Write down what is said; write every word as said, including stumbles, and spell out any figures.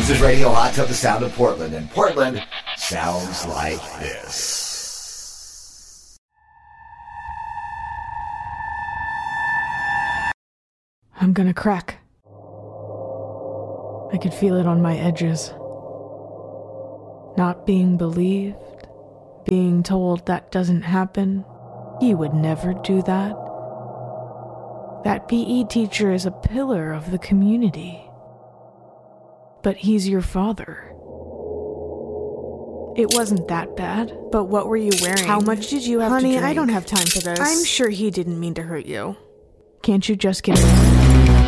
This is Radio Hot Tub, the sound of Portland, and Portland sounds like this. I'm gonna crack. I could feel it on my edges. Not being believed, being told that doesn't happen. He would never do that. That P E teacher is a pillar of the community. But he's your father. It wasn't that bad. But what were you wearing? How much did you have Honey, to drink? I don't have time for this. I'm sure he didn't mean to hurt you. Can't you just get it?